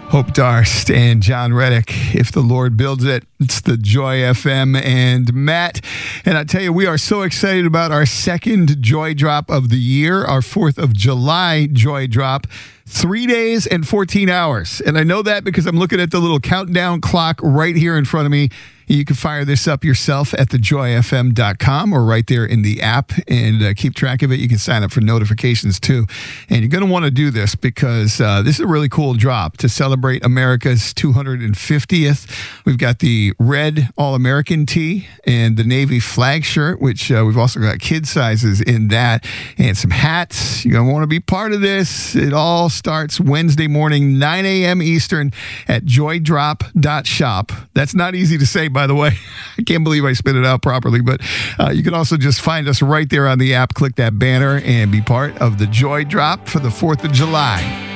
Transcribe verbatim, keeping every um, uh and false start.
Hope Darst and John Reddick. If the Lord builds it, it's the Joy F M and Matt. And I tell you, we are so excited about our second Joy Drop of the year, our fourth of July Joy Drop. Three days and fourteen hours. And I know that because I'm looking at the little countdown clock right here in front of me. You can fire this up yourself at the joy f m dot com or right there in the app and uh, keep track of it. You can sign up for notifications too. And you're going to want to do this because uh, this is a really cool drop to celebrate America's two hundred fiftieth. We've got the red All-American tee and the Navy flag shirt, which uh, we've also got kid sizes in that, and some hats. You're going to want to be part of this. It all starts Wednesday morning, nine a.m. Eastern at joy drop dot shop. That's not easy to say, by the way. I can't believe I spit it out properly, but uh, you can also just find us right there on the app. Click that banner and be part of the Joy Drop for the fourth of July.